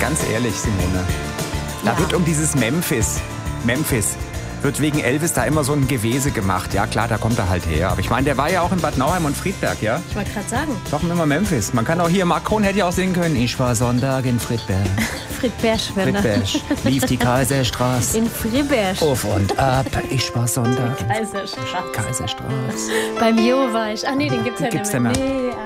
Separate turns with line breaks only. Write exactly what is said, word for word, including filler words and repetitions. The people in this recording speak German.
ganz ehrlich, Simone, da
Ja.
wird um dieses Memphis, Memphis, wird wegen Elvis da immer so ein Gewese gemacht. Ja klar, da kommt er halt her. Aber ich meine, der war ja auch in Bad Nauheim und Friedberg, ja?
Ich wollte gerade sagen.
Warum immer Memphis? Man kann auch hier, Macron hätte ja auch singen können, ich war Sonntag in Friedberg.
Friedberg,
Friedberg, lief die Kaiserstraße.
In Friedberg.
Auf und ab, ich war Sonntag in
Kaiserstraße.
Kaiserstraße.
Beim Jo war ich. Ach nee, den gibt's ja
Gibt's
nicht mehr.
nicht mehr.
Nee,